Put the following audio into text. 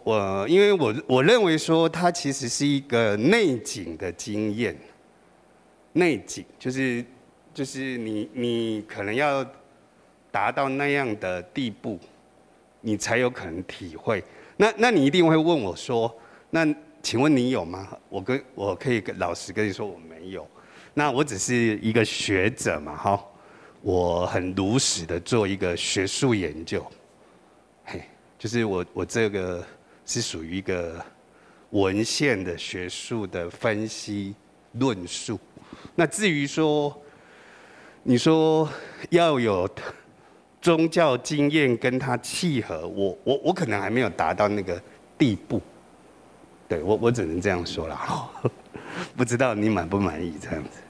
因为我认为说它其实是一个内景的经验，内景就是你可能要达到那样的地步，你才有可能体会。那你一定会问我说，那请问你有吗？我可以老实跟你说我没有。那我只是一个学者嘛，哈，我很如实的做一个学术研究，嘿，就是我这个是属于一个文献的学术的分析论述。那至于说，你说要有宗教经验跟它契合，我可能还没有达到那个地步，对我只能这样说了，不知道你满不满意这样子。